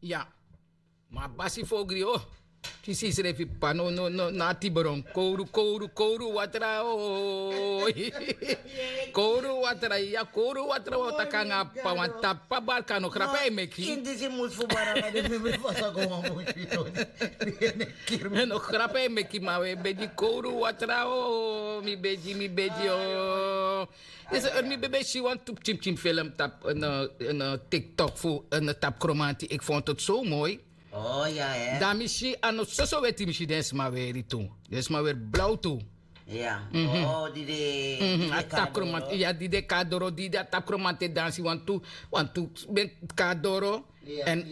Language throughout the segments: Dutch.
Ja. Maar basi fogri oh. Kisi srefi pano no na tiburon. Kouru watra oh. Kouru watra ya kouru watra wata kanga pa wanta pa barkano krapa emeki. Indisi musfu barana de me fasa goma mochito. No krapa emeki ma we beji kouru watra oh. Mi beji oh. Is mi bebe she want to chim film tap een TikTok voor een tap chromatie. Ik vond het zo mooi. Oh ja, hè? Dan misschien aan zo weet hij misschien des maar weer toe. Des maar weer blauw toe. Ja. Oh, die de tapkromant. Ja, die de kadoro, die de tapkromant dansie want to ben kadoro en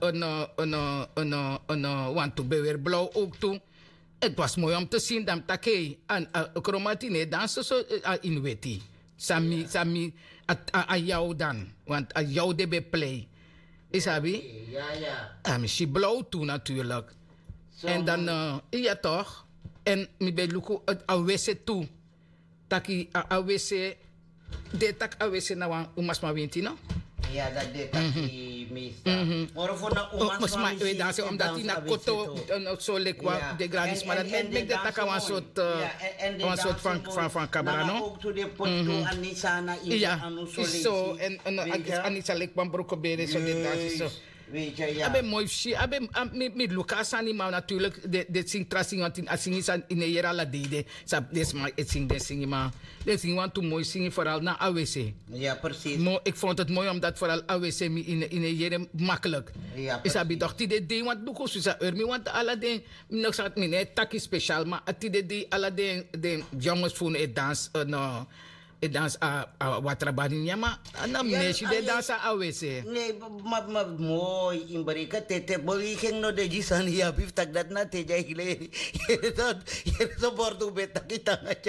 want to be weer blauw ook toe. Het was mooi om te zien dat takei aan chromatine dansen zo in weti. Sami a jou dan, want a jou de be play. Isabi? Ja. Misschien blauw toe natuurlijk. So, en dan, ja toch? En mi be luku awc toe. Taki awc, de tak awc na wan umas ma winti no? Ja, dat de taki meesta. Maar voor na umas ma winti. Dan se omdat na koto zo lekwa de granis maar dat met de tak een soort van camera no? Ook to de potto anisana in anu so lesi. Zo en anisa lekwa broko bere so de dansi zo. Weet je, ja. Abe mooi shit. Abe met Lucas anima natuurlijk de sing tracing want in asing is in de jera la dede. Sap des maar het sing des sing maar. Des sing want to mooi singen vooral na AWC. Ja, precies. Ik vond het mooi omdat vooral AWC in de jera makkelijk. Ja, is abi toch die de want Lucas is er want alle de nog zat mine taki speciaal maar die de alle de jongens voor het dans no. E dans a watrabarinya ma ana meshi de dans a AWC. Nee, maar mooi in barika tete boli ging no de jisan ya bif tak dat na te jai hile. Hier so bordo beta kita ngaja.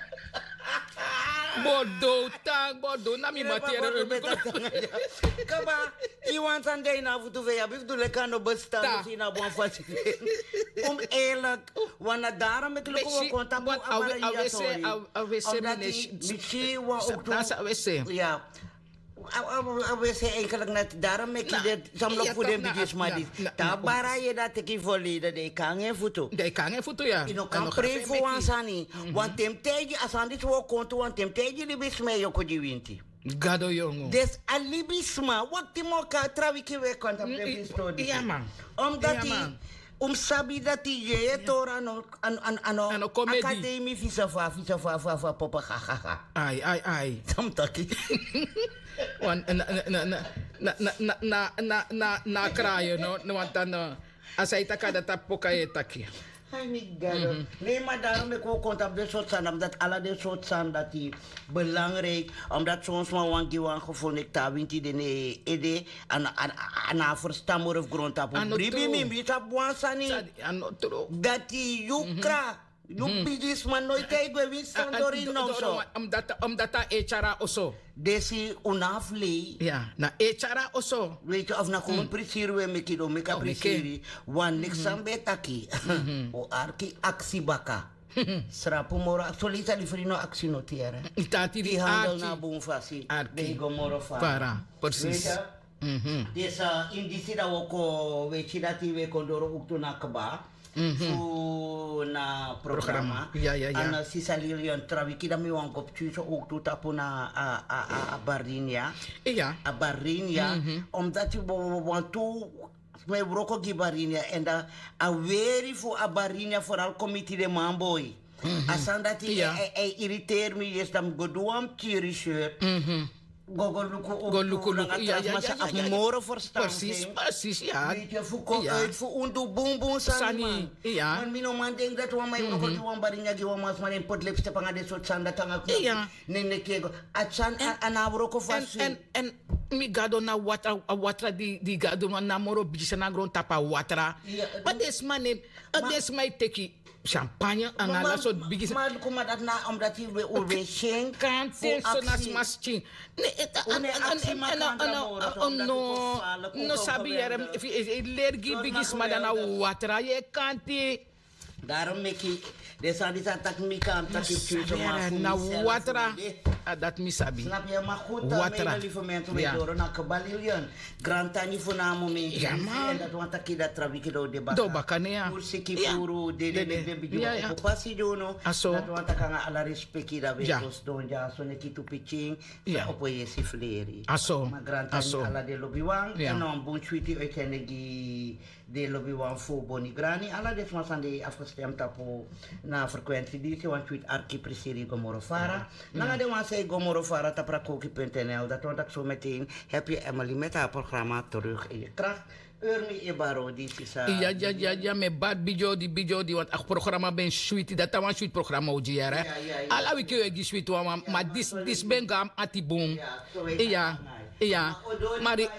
Bordo na mi matiere beta ngaja. Kaba iwan sande na futu ve ya bif du le kano besta no sina bon facile. Eerlijk, want daarom met lukken contact met AWC misschien wel ook AWC. Ja. AWC eigenlijk net daarom met je samlo voor de bidjes maar dit. Tabara je dat ik volledig de kan geen foto. De kan geen foto ja. Ino kan pre voor ansani. Want temteji asandi zo konto want temteji libis me yoko jiwinti. Gado jongo. Des alibisma wakti moka trawiki we contact de story. Ja man. Omdat sabi dat je tora ano academie visa papa hahaha. Ai. Samtaki. Want na kraaien no want dan als hij taka dat poka je taki. Hij niet gado. Nee, maar daarom ik ook contact de soort zijn omdat alle de soort zijn dat die belangrijk omdat soms maar wangi wan gevonden ik daar wint die de ede aan verstammer of grond op bribi mi tap wansani dat die yukra yuk bidis man nooit tegen wist dori no so omdat dat echara oso desi unafli ja na echara oso weet je of na gewoon presier we me kido me ka presiri wan niks aan betaki o arki aksi baka Srapu moro solita li frino aksi notiere. Itati di handel na boom fasi. De go moro para. Precies. Desa indisida woko we chidati we kondoro uktu na kaba. Fu na programa. Ja. Ana sisa lilion trawiki da mi wankop chuso uktu tapu na a Barinia. Ja. A Barinia. Omdat je wantu me broko gibarinia en da a weri fu a barinia vooral committee de mamboy. Asandati e irriteer me is dan goduam tiri shirt. Go luku ja af moro verstaan. Precies ja. Weet je fu kom uit fu undu boom sani. Ja. Man mino man denk dat wa mai broko di wan barinia gi wa mas man pot lipste panga de sot sanda tanga ko. Ne kego. Achan ana broko fasi. En mi gado na watra di gado na moro bijisa na gron tapa watra. But this man this my teki champagne en ala so bigis. Maar kom dat na omdat hij we overshen kan so na smaschin. No sabi yerem lergi bigis madana watra ye kanti. Daarom mek ik, desa die tak mikam, tak ik tuurse maar voor Na mezelf, watra. voor de- Dat misabi. Snap je? Maar goed, Watra. mijn lieve mensen, we Ja. door naar Kabalilian. Grantani voor naam om in. Ja, man. En dat want ik dat trabiki do de Do bakane ya. Pursi Ja. puru, de bijo. Ja, ja. Opasi jono. Aso. Dat want ik aan ala respecti da Ja. betos don ja, so ne kitu pitching. Ja. Op je si fleri. Aso. Maar grantani Aso. ala de lobiwang. Ja. En dan bon tweety uitkenning de lobiwang voor Bonigrani. Ala des mas aan de afgestemd op na frequentie die se want tweet arki preseri Gomorofara. Na de wan say Gomorofara taprakoki.nl. Dat want ik zo meteen heb je Emily met haar programma terug in je kracht. Urmi Ibaro, die is Ja, me bad bijo di want ak programma ben sweet dat tawan sweet programma o jere. Ja. Ala we ke gi sweet wa ma dis ben gam ati boom. Ja, zo weet Ja. ik. Ja. Maar Odo, Maar